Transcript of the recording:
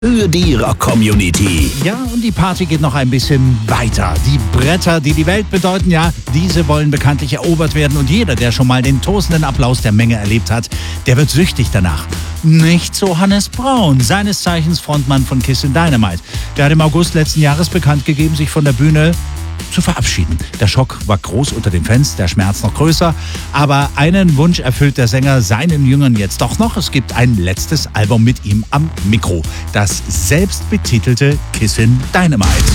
Für die Rock-Community. Ja, und die Party geht noch ein bisschen weiter. Die Bretter, die die Welt bedeuten, ja, diese wollen bekanntlich erobert werden. Und jeder, der schon mal den tosenden Applaus der Menge erlebt hat, der wird süchtig danach. Nicht so Hannes Braun, seines Zeichens Frontmann von Kissin' Dynamite. Der hat im August letzten Jahres bekannt gegeben, sich von der Bühne zu verabschieden. Der Schock war groß unter den Fans, der Schmerz noch größer. Aber einen Wunsch erfüllt der Sänger seinen Jüngern jetzt doch noch. Es gibt ein letztes Album mit ihm am Mikro. Das selbstbetitelte Kissin' Dynamite.